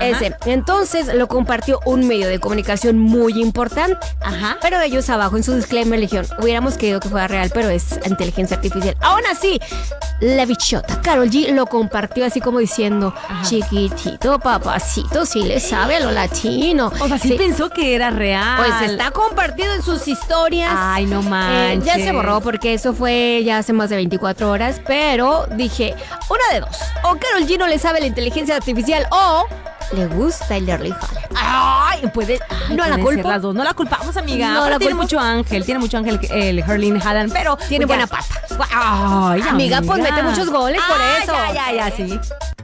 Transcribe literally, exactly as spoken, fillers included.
Ese. Entonces lo compartió un medio de comunicación muy importante. Ajá. Pero ellos abajo en su disclaimer le dijeron, hubiéramos querido que fuera real, pero es inteligencia artificial. Aún así, la bichota Karol G lo compartió así como diciendo, ajá, chiquitito, papacito, sí le sabe a lo latino. O sea, sí, sí pensó que era real. Pues está compartido en sus historias. Ay, no manches. Eh, ya se borró porque eso fue ya hace más de veinticuatro horas, pero dije, una de dos. O Karol G no le sabe la inteligencia artificial o le gusta el Erling Haaland. Ay, puede. Ay, no la culpo. Las dos. No la culpamos, amiga. No la tiene culpo. mucho ángel, tiene mucho ángel el Erling Haaland, pero tiene pues buena pata. Ay, amiga, amiga, pues mete muchos goles ah, por eso. Ya, ya, ya, sí.